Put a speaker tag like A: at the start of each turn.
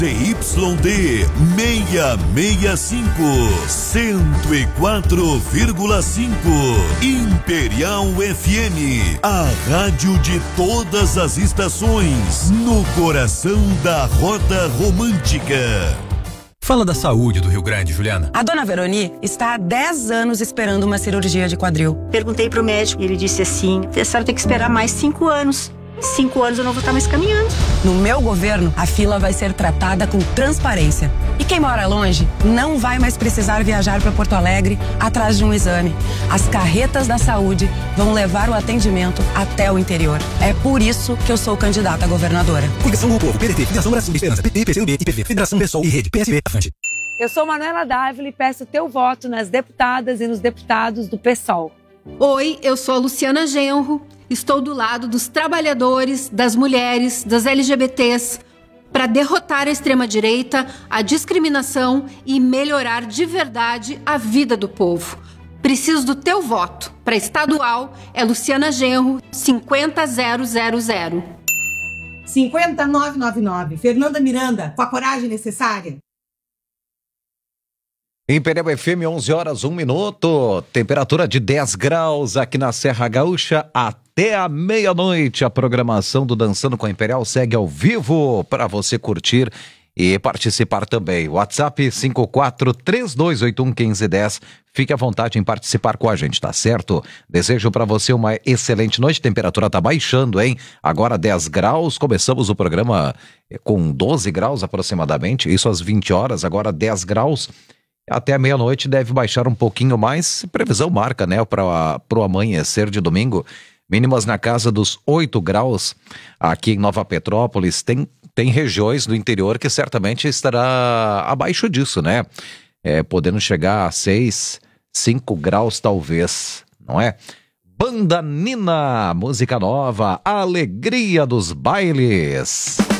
A: TYD 665, 104,5. Imperial FM, a rádio de todas as estações, no coração da Rota Romântica.
B: Fala da saúde do Rio Grande, Juliana.
C: A dona Veroni está há 10 anos esperando uma cirurgia de quadril.
D: Perguntei pro médico e ele disse assim: a senhora tem que esperar mais 5 anos. 5 anos eu não vou estar mais caminhando.
C: No meu governo, a fila vai ser tratada com transparência. E quem mora longe não vai mais precisar viajar para Porto Alegre atrás de um exame. As carretas da saúde vão levar o atendimento até o interior. É por isso que eu sou candidata a governadora.
B: Coligação do Povo, PDT, Federação Brasil de Esperança, PT, PCdoB, IPV, Federação PSOL e Rede, PSB, Afante.
E: Eu sou Manuela Dávila e peço teu voto nas deputadas e nos deputados do PSOL.
F: Oi, eu sou a Luciana Genro. Estou do lado dos trabalhadores, das mulheres, das LGBTs, para derrotar a extrema-direita, a discriminação e melhorar de verdade a vida do povo. Preciso do teu voto. Para estadual, é Luciana Genro, 50000.
G: 50999. Fernanda Miranda, com a coragem necessária.
H: Imperial FM, 11 horas, 1 minuto. Temperatura de 10 graus aqui na Serra Gaúcha até a meia-noite. A programação do Dançando com a Imperial segue ao vivo para você curtir e participar também. WhatsApp 5432811510. Fique à vontade em participar com a gente, tá certo? Desejo para você uma excelente noite. A temperatura tá baixando, hein? Agora 10 graus. Começamos o programa com 12 graus aproximadamente. Isso às 20 horas, agora 10 graus. Até a meia-noite deve baixar um pouquinho mais. Previsão marca, né, para o amanhecer de domingo. Mínimas na casa dos 8 graus. Aqui em Nova Petrópolis tem regiões do interior que certamente estará abaixo disso, né? Podendo chegar a 6, 5 graus talvez, não é? Banda Nina, música nova, Alegria dos Bailes.